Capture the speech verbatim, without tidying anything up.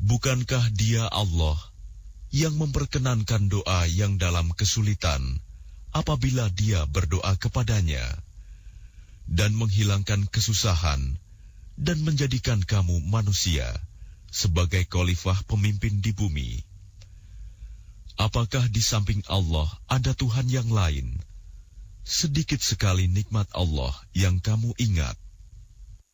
Bukankah Dia Allah yang memperkenankan doa yang dalam kesulitan apabila Dia berdoa kepadanya, dan menghilangkan kesusahan, dan menjadikan kamu manusia sebagai khalifah pemimpin di bumi? Apakah di samping Allah ada Tuhan yang lain? Sedikit sekali nikmat Allah yang kamu ingat.